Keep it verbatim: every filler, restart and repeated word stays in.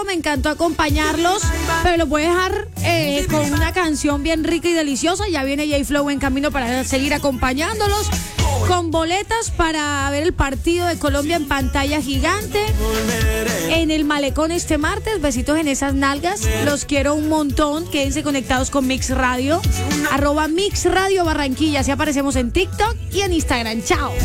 Me encantó acompañarlos, pero los voy a dejar eh, con una canción bien rica y deliciosa. Ya viene J-Flow en camino para seguir acompañándolos con boletas para ver el partido de Colombia en pantalla gigante en el Malecón este martes. Besitos en esas nalgas, los quiero un montón. Quédense conectados con Mix Radio, arroba Mix Radio Barranquilla. Así aparecemos en TikTok y en Instagram. Chao.